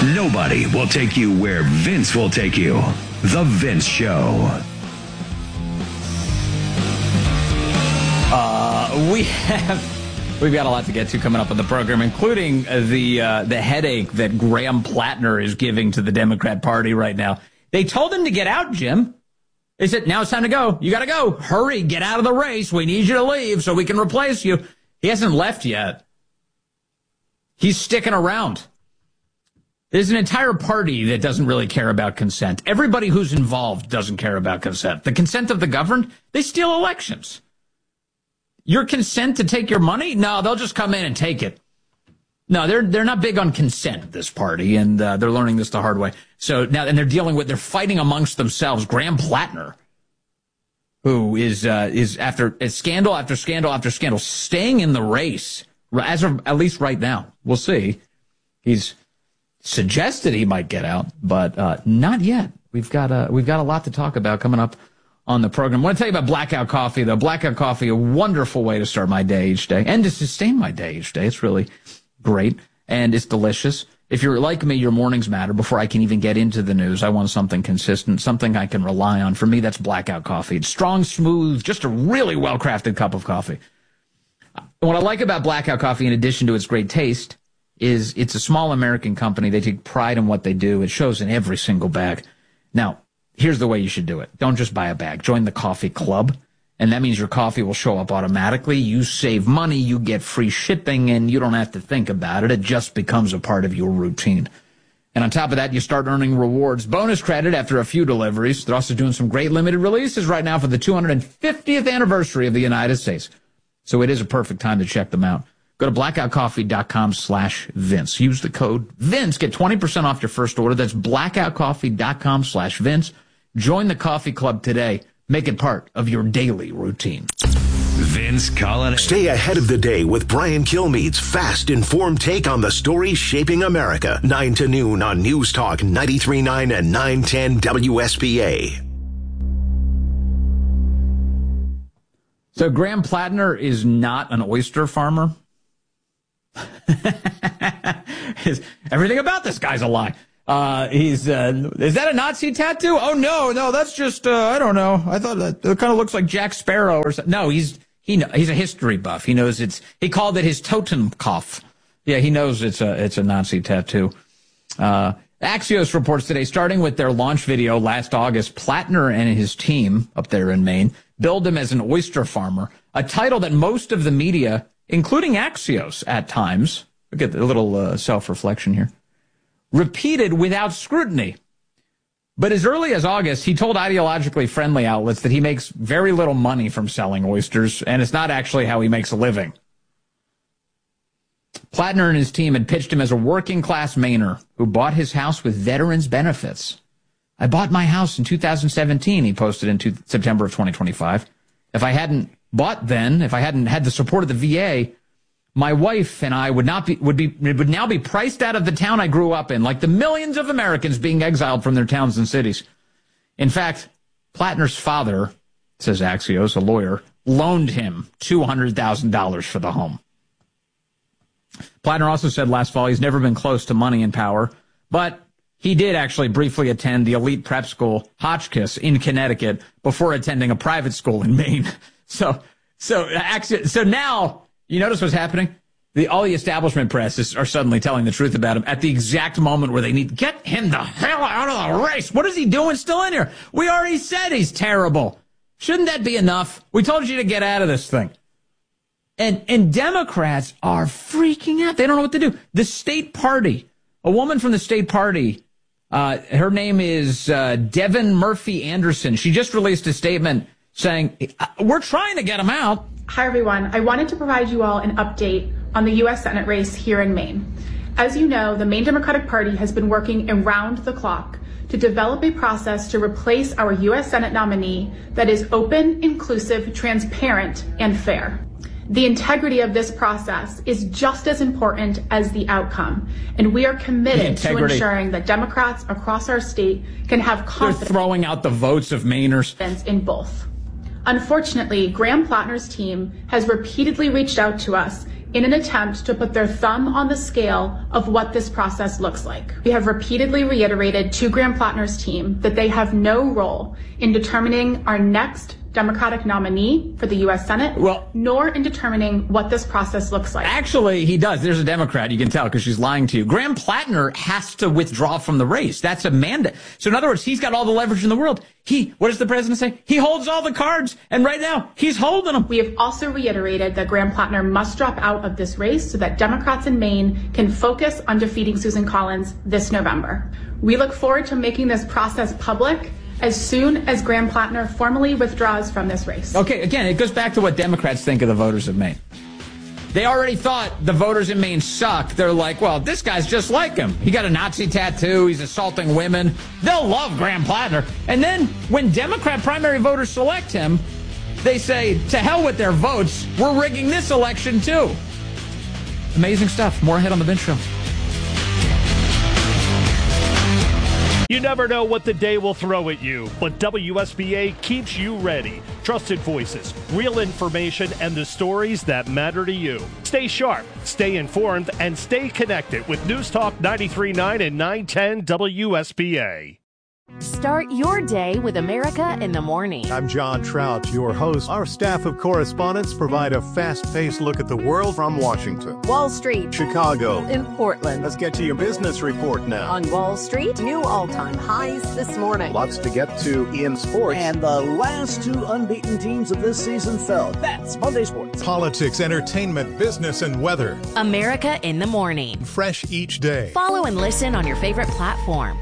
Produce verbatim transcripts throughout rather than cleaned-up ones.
Nobody will take you where Vince will take you. The Vince Show. Uh, we have we've got a lot to get to coming up on the program, including the uh, the headache that Graham Plattner is giving to the Democrat Party right now. They told him to get out, Jim. They said, now it's time to go. You got to go. Hurry, get out of the race. We need you to leave so we can replace you. He hasn't left yet. He's sticking around. There's an entire party that doesn't really care about consent. Everybody who's involved doesn't care about consent. The consent of the governed, they steal elections. Your consent to take your money? No, they'll just come in and take it. No, they're they're not big on consent, this party, and uh, they're learning this the hard way. So now, and they're dealing with, they're fighting amongst themselves. Graham Plattner, who is uh, is after uh, scandal after scandal after scandal, staying in the race, as of at least right now. We'll see. He's suggested he might get out, but uh, not yet. We've got a we've got a lot to talk about coming up on the program. I want to tell you about Blackout Coffee, though. Blackout Coffee, a wonderful way to start my day each day and to sustain my day each day. It's really great, and it's delicious. If you're like me, your mornings matter. Before I can even get into the news, I want something consistent, something I can rely on. For me, that's Blackout Coffee. It's strong, smooth, just a really well-crafted cup of coffee. And what I like about Blackout Coffee, in addition to its great taste, is it's a small American company. They take pride in what they do. It shows in every single bag. Now, here's the way you should do it. Don't just buy a bag. Join the coffee club. And that means your coffee will show up automatically. You save money, you get free shipping, and you don't have to think about it. It just becomes a part of your routine. And on top of that, you start earning rewards, bonus credit after a few deliveries. They're also doing some great limited releases right now for the two hundred fiftieth anniversary of the United States. So it is a perfect time to check them out. Go to blackoutcoffee.com slash Vince. Use the code Vince. Get twenty percent off your first order. That's blackoutcoffee.com slash Vince. Join the coffee club today. Make it part of your daily routine. Vince Colin. Stay ahead of the day with Brian Kilmeade's fast, informed take on the stories shaping America. nine to noon on News Talk ninety-three point nine and nine ten W S P A. So Graham Plattner is not an oyster farmer. Everything about this guy's a lie. Uh, he's, uh, is that a Nazi tattoo? Oh, no, no, that's just, uh, I don't know. I thought that it kind of looks like Jack Sparrow or something. No, he's, he, he's a history buff. He knows it's, he called it his Totenkopf. Yeah, he knows it's a, it's a Nazi tattoo. Uh, Axios reports today, starting with their launch video last August, Plattner and his team up there in Maine billed him as an oyster farmer, a title that most of the media, including Axios at times, look at the little uh, self-reflection here, repeated without scrutiny. But as early as August, he told ideologically friendly outlets that he makes very little money from selling oysters, and it's not actually how he makes a living. Plattner and his team had pitched him as a working-class Mainer who bought his house with veterans' benefits. I bought my house in two thousand seventeen, he posted in two, September of twenty twenty-five. If I hadn't bought then, if I hadn't had the support of the V A, my wife and I would not be, would be, would now be priced out of the town I grew up in, like the millions of Americans being exiled from their towns and cities. In fact, Plattner's father, says Axios, a lawyer, loaned him two hundred thousand dollars for the home. Plattner also said last fall he's never been close to money and power, but he did actually briefly attend the elite prep school, Hotchkiss, in Connecticut, before attending a private school in Maine. So, so, so now, you notice what's happening? The, all the establishment press is, are suddenly telling the truth about him at the exact moment where they need, get him the hell out of the race. What is he doing still in here? We already said he's terrible. Shouldn't that be enough? We told you to get out of this thing. And, and Democrats are freaking out. They don't know what to do. The state party, a woman from the state party, uh, her name is, uh, Devin Murphy Anderson. She just released a statement saying, we're trying to get him out. Hi, everyone. I wanted to provide you all an update on the U S Senate race here in Maine. As you know, the Maine Democratic Party has been working around the clock to develop a process to replace our U S Senate nominee that is open, inclusive, transparent, and fair. The integrity of this process is just as important as the outcome, and we are committed to ensuring that Democrats across our state can have confidence. They're throwing out the votes of Mainers in both. Unfortunately, Graham Plattner's team has repeatedly reached out to us in an attempt to put their thumb on the scale of what this process looks like. We have repeatedly reiterated to Graham Plattner's team that they have no role in determining our next Democratic nominee for the U S Senate, well, nor in determining what this process looks like. Actually, he does. There's a Democrat. You can tell because she's lying to you. Graham Plattner has to withdraw from the race. That's a mandate. So in other words, he's got all the leverage in the world. He, what does the president say? He holds all the cards. And right now, he's holding them. We have also reiterated that Graham Plattner must drop out of this race so that Democrats in Maine can focus on defeating Susan Collins this November. We look forward to making this process public as soon as Graham Plattner formally withdraws from this race. Okay, again, it goes back to what Democrats think of the voters of Maine. They already thought the voters in Maine suck. They're like, well, this guy's just like him. He got a Nazi tattoo. He's assaulting women. They'll love Graham Plattner. And then when Democrat primary voters select him, they say, to hell with their votes. We're rigging this election, too. Amazing stuff. More ahead on the Vince Show. You never know what the day will throw at you, but W S B A keeps you ready. Trusted voices, real information, and the stories that matter to you. Stay sharp, stay informed, and stay connected with News Talk ninety-three point nine and nine ten W S B A. Start your day with America in the Morning. I'm John Trout, your host. Our staff of correspondents provide a fast-paced look at the world from Washington, Wall Street, Chicago, and Portland. Let's get to your business report now. On Wall Street, new all-time highs this morning. Lots to get to in sports. And the last two unbeaten teams of this season fell. That's Monday Sports. Politics, entertainment, business, and weather. America in the Morning. Fresh each day. Follow and listen on your favorite platform.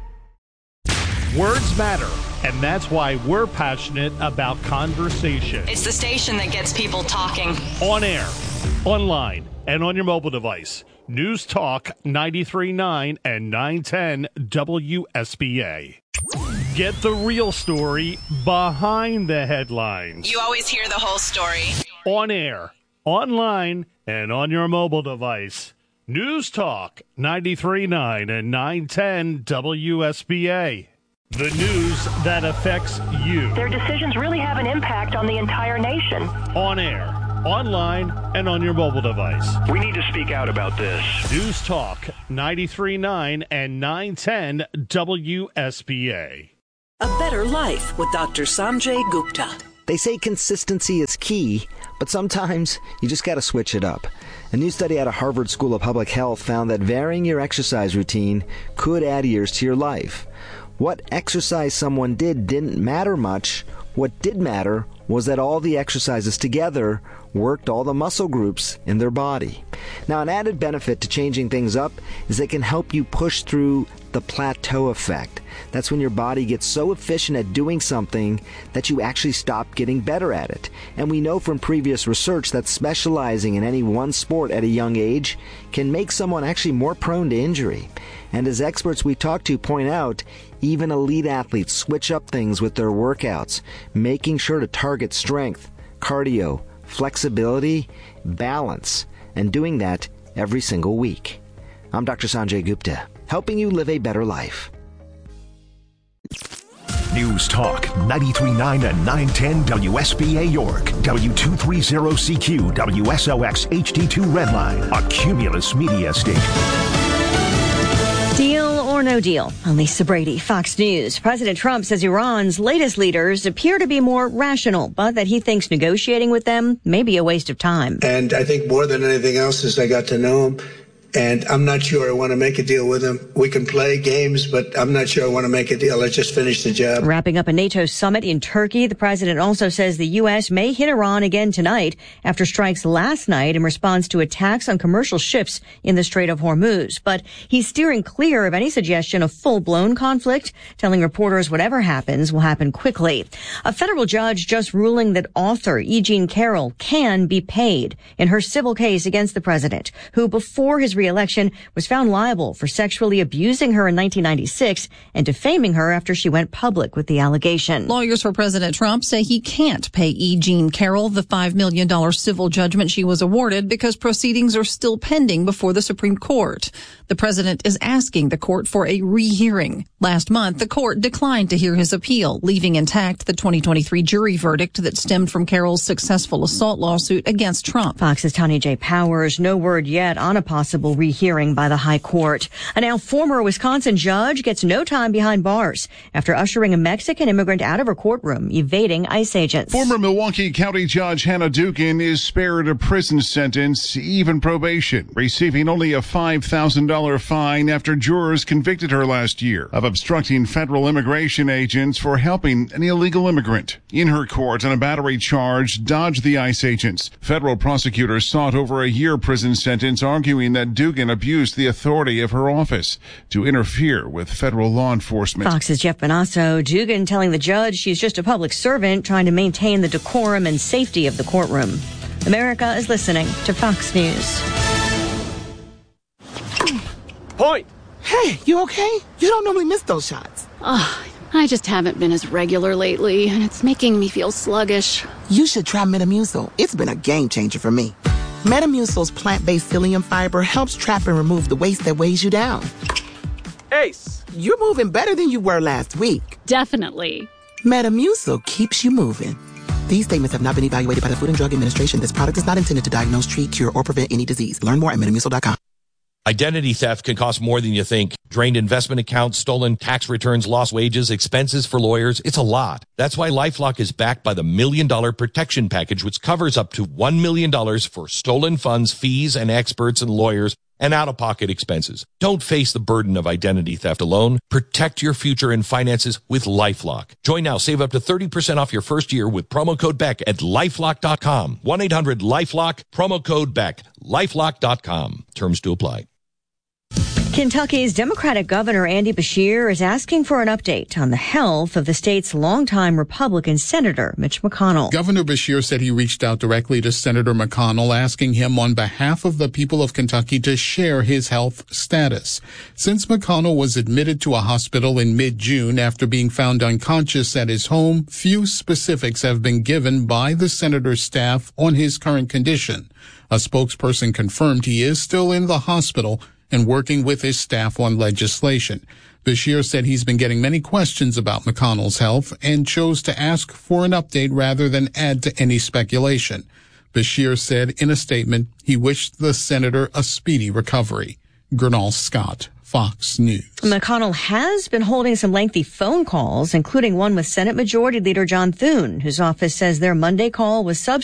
Words matter, and that's why we're passionate about conversation. It's the station that gets people talking. On air, online, and on your mobile device. News Talk ninety-three point nine and nine ten W S B A. Get the real story behind the headlines. You always hear the whole story. On air, online, and on your mobile device. News Talk ninety-three point nine and nine ten W S B A. The news that affects you. Their decisions really have an impact on the entire nation. On air, online, and on your mobile device. We need to speak out about this. News Talk ninety-three point nine and nine ten W S B A. A better life with Doctor Sanjay Gupta. They say consistency is key, but sometimes you just got to switch it up. A new study out of Harvard School of Public Health found that varying your exercise routine could add years to your life. What exercise someone did didn't matter much. What did matter was that all the exercises together worked all the muscle groups in their body. Now, an added benefit to changing things up is they can help you push through the plateau effect. That's when your body gets so efficient at doing something that you actually stop getting better at it. And we know from previous research that specializing in any one sport at a young age can make someone actually more prone to injury. And as experts we talk to point out, even elite athletes switch up things with their workouts, making sure to target strength, cardio, flexibility, balance, and doing that every single week. I'm Doctor Sanjay Gupta, helping you live a better life. News Talk ninety-three point nine and nine ten W S B A York, W two thirty C Q, W S O X H D two Redline, a Cumulus Media station. Deal or no deal? I'm Lisa Brady, Fox News. President Trump says Iran's latest leaders appear to be more rational, but that he thinks negotiating with them may be a waste of time. And I think more than anything else is I got to know him. And I'm not sure I want to make a deal with him. We can play games, but I'm not sure I want to make a deal. Let's just finish the job. Wrapping up a NATO summit in Turkey, the president also says the U S may hit Iran again tonight after strikes last night in response to attacks on commercial ships in the Strait of Hormuz. But he's steering clear of any suggestion of full-blown conflict, telling reporters whatever happens will happen quickly. A federal judge just ruling that author E. Jean Carroll can be paid in her civil case against the president, who before his re re-election, was found liable for sexually abusing her in nineteen ninety-six and defaming her after she went public with the allegation. Lawyers for President Trump say he can't pay E. Jean Carroll the five million dollars civil judgment she was awarded because proceedings are still pending before the Supreme Court. The president is asking the court for a rehearing. Last month, the court declined to hear his appeal, leaving intact the twenty twenty-three jury verdict that stemmed from Carroll's successful assault lawsuit against Trump. Fox's Tanya J. Powers, no word yet on a possible rehearing by the high court. A now former Wisconsin judge gets no time behind bars after ushering a Mexican immigrant out of her courtroom, evading ICE agents. Former Milwaukee County Judge Hannah Dugan is spared a prison sentence, even probation, receiving only a five thousand dollars fine after jurors convicted her last year of obstructing federal immigration agents for helping an illegal immigrant. In her court on a battery charge, dodged the ICE agents. Federal prosecutors sought over a year prison sentence, arguing that Dugan abused the authority of her office to interfere with federal law enforcement. Fox's Jeff Bonasso. Dugan telling the judge she's just a public servant trying to maintain the decorum and safety of the courtroom. America is listening to Fox News. Point! Hey, you okay? You don't normally miss those shots. Oh, I just haven't been as regular lately, and it's making me feel sluggish. You should try Metamucil. It's been a game changer for me. Metamucil's plant-based psyllium fiber helps trap and remove the waste that weighs you down. Ace, you're moving better than you were last week. Definitely. Metamucil keeps you moving. These statements have not been evaluated by the Food and Drug Administration. This product is not intended to diagnose, treat, cure, or prevent any disease. Learn more at metamucil dot com. Identity theft can cost more than you think. Drained investment accounts, stolen tax returns, lost wages, expenses for lawyers. It's a lot. That's why LifeLock is backed by the Million Dollar Protection Package, which covers up to one million dollars for stolen funds, fees, and experts and lawyers, and out-of-pocket expenses. Don't face the burden of identity theft alone. Protect your future and finances with LifeLock. Join now. Save up to thirty percent off your first year with promo code Beck at lifelock dot com. one eight hundred lifelock, promo code Beck, lifelock dot com. Terms to apply. Kentucky's Democratic Governor Andy Beshear is asking for an update on the health of the state's longtime Republican Senator Mitch McConnell. Governor Beshear said he reached out directly to Senator McConnell, asking him on behalf of the people of Kentucky to share his health status. Since McConnell was admitted to a hospital in mid-June after being found unconscious at his home, few specifics have been given by the senator's staff on his current condition. A spokesperson confirmed he is still in the hospital and working with his staff on legislation. Beshear said he's been getting many questions about McConnell's health and chose to ask for an update rather than add to any speculation. Beshear said in a statement he wished the senator a speedy recovery. Gernal Scott, Fox News. McConnell has been holding some lengthy phone calls, including one with Senate Majority Leader John Thune, whose office says their Monday call was substantive.